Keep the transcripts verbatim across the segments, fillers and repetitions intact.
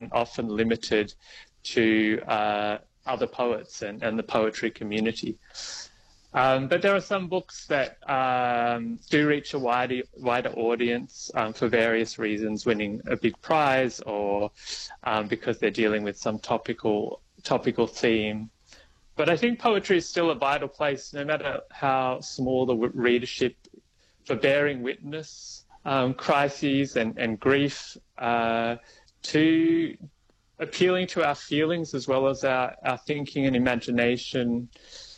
and often limited to uh, other poets and, and the poetry community. Um, but there are some books that um, do reach a wider, wider audience um, for various reasons, winning a big prize or um, because they're dealing with some topical topical theme. But I think poetry is still a vital place, no matter how small the readership, for bearing witness, um, crises and, and grief, uh, to appealing to our feelings as well as our, our thinking and imagination,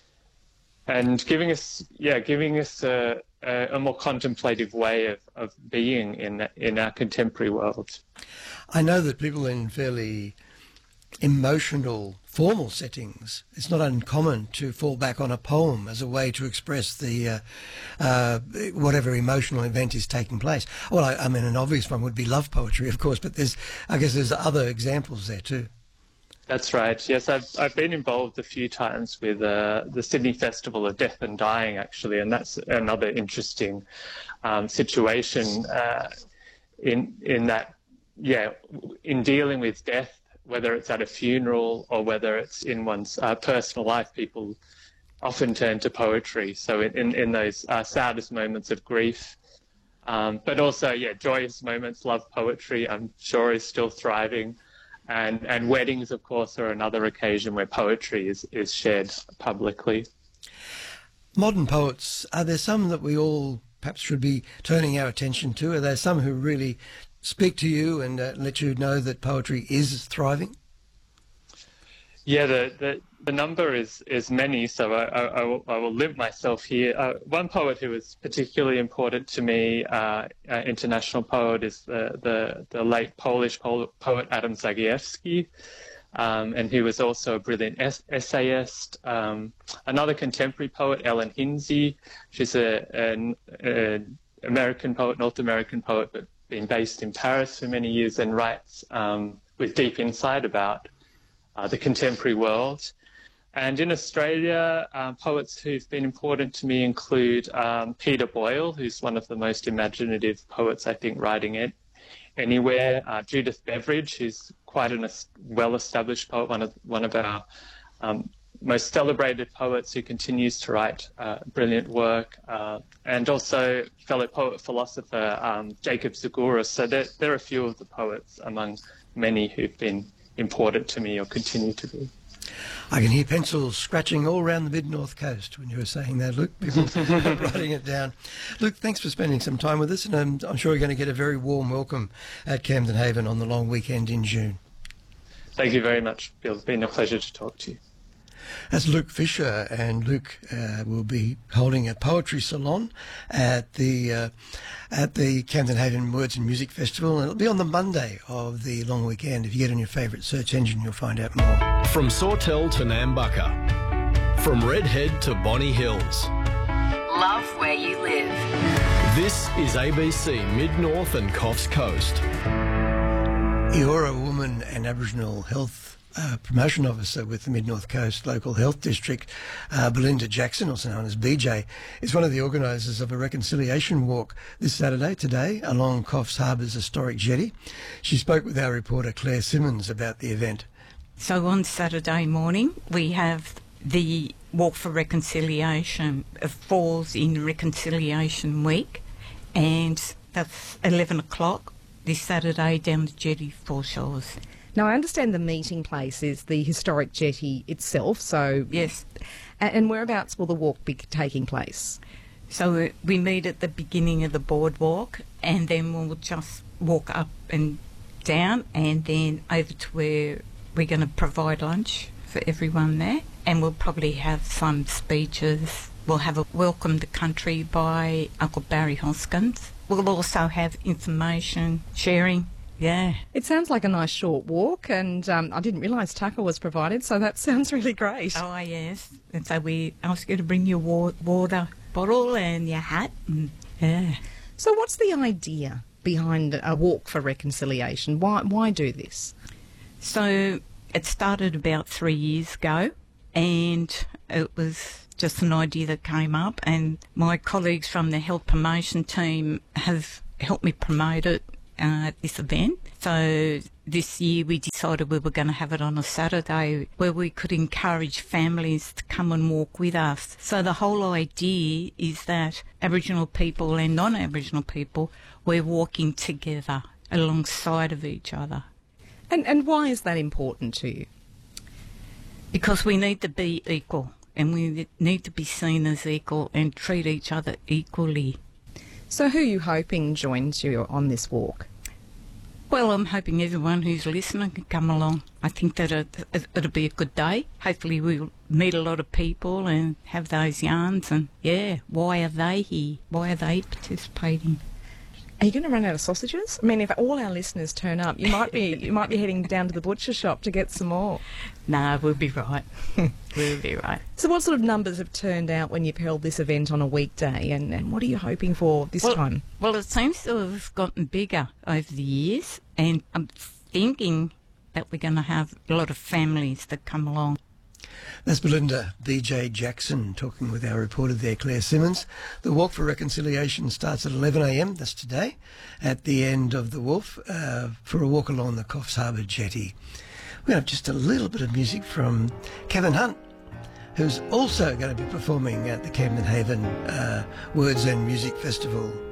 and giving us, yeah, giving us a, a, a more contemplative way of, of being in in our contemporary world. I know that people in fairly emotional, formal settings, it's not uncommon to fall back on a poem as a way to express the uh, uh, whatever emotional event is taking place. Well, I, I mean, an obvious one would be love poetry, of course, but there's, I guess, there's other examples there too. That's right. Yes, I've I've been involved a few times with uh, the Sydney Festival of Death and Dying, actually, and that's another interesting um, situation uh, in in that, yeah, in dealing with death, whether it's at a funeral or whether it's in one's uh, personal life, people often turn to poetry. So in, in, in those uh, saddest moments of grief, um, but also, yeah, joyous moments, love poetry, I'm sure is still thriving. And, and weddings, of course, are another occasion where poetry is, is shared publicly. Modern poets, are there some that we all perhaps should be turning our attention to? Are there some who really speak to you and uh, let you know that poetry is thriving? Yeah, the the, the number is, is many, so I, I, I, will, I will limit myself here. Uh, one poet who is particularly important to me, uh, uh, international poet, is the, the, the late Polish poet Adam Zagajewski, um, and he was also a brilliant es essayist. Um, another contemporary poet, Ellen Hinsey, she's a, an a American poet, North American poet, but been based in Paris for many years and writes um, with deep insight about uh, the contemporary world. And in Australia, um, poets who've been important to me include um, Peter Boyle, who's one of the most imaginative poets, I think, writing it anywhere. Uh, Judith Beveridge, who's quite a well-established poet, one of, one of our um, most celebrated poets who continues to write uh, brilliant work, uh, and also fellow poet-philosopher um, Jacob Zagouras. So there, there are a few of the poets among many who've been important to me or continue to be. I can hear pencils scratching all around the mid-north coast when you were saying that, Luke. People writing it down. Luke, thanks for spending some time with us, and I'm, I'm sure you're going to get a very warm welcome at Camden Haven on the long weekend in June. Thank you very much, Bill. It's been a pleasure to talk to you. That's Luke Fisher, and Luke uh, will be holding a poetry salon at the uh, at the Camden Haven Words and Music Festival, and it'll be on the Monday of the long weekend. If you get on your favourite search engine, you'll find out more. From Sawtell to Nambucca, from Redhead to Bonny Hills. Love where you live. This is A B C Mid-North and Coffs Coast. You're a woman and Aboriginal health Uh, promotion officer with the Mid-North Coast Local Health District. uh, Belinda Jackson, also known as B J, is one of the organisers of a reconciliation walk this Saturday, today, along Coffs Harbour's historic jetty. She spoke with our reporter Claire Simmons about the event. So on Saturday morning we have the Walk for Reconciliation. It falls in Reconciliation Week, and that's eleven o'clock this Saturday down the jetty foreshores. Now, I understand the meeting place is the historic jetty itself, so... Yes. And whereabouts will the walk be taking place? So we meet at the beginning of the boardwalk, and then we'll just walk up and down, and then over to where we're going to provide lunch for everyone there, and we'll probably have some speeches. We'll have a Welcome to Country by Uncle Barry Hoskins. We'll also have information sharing. Yeah. It sounds like a nice short walk, and um, I didn't realise tucker was provided, so that sounds really great. Oh, yes. And so we ask you to bring your wa water bottle and your hat. And, yeah. So what's the idea behind a walk for reconciliation? Why, why do this? So it started about three years ago, and it was just an idea that came up, and my colleagues from the health promotion team have helped me promote it Uh, at this event. So this year we decided we were going to have it on a Saturday where we could encourage families to come and walk with us. So the whole idea is that Aboriginal people and non-Aboriginal people, we're walking together alongside of each other. And, and why is that important to you? Because we need to be equal, and we need to be seen as equal and treat each other equally. So who are you hoping joins you on this walk? Well, I'm hoping everyone who's listening can come along. I think that it, it, it'll be a good day. Hopefully we'll meet a lot of people and have those yarns and, yeah, why are they here? Why are they participating? Are you going to run out of sausages? I mean, if all our listeners turn up, you might be you might be heading down to the butcher shop to get some more. No, we'll be right. We'll be right. So what sort of numbers have turned out when you've held this event on a weekday, and, and what are you hoping for this well, time? Well, it seems to have gotten bigger over the years, and I'm thinking that we're going to have a lot of families that come along. That's Belinda B J Jackson talking with our reporter there, Claire Simmons. The Walk for Reconciliation starts at eleven a m, that's today, at the end of the Wolf, uh, for a walk along the Coffs Harbour Jetty. We have just a little bit of music from Kevin Hunt, who's also going to be performing at the Camden Haven uh, Words and Music Festival